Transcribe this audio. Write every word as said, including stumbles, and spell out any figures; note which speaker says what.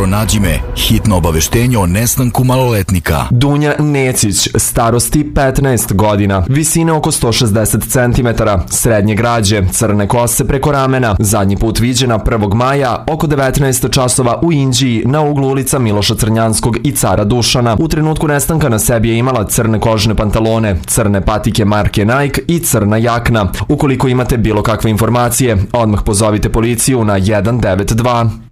Speaker 1: pronađi me, hitno obaveštenje o nestanku maloletnika.
Speaker 2: Dunja Necić, starosti petnaest godina, visine oko sto šezdeset centimetara, srednje građe, crne kose preko ramena, zadnji put viđena prvog maja oko devetnaest časova u Inđiji na uglu ulica Miloša Crnjanskog i Cara Dušana. U trenutku nestanka na sebi je imala crne kožne pantalone, crne patike marke Nike i crna jakna. Ukoliko imate bilo kakve informacije, odmah pozovite policiju na jedan devet dva.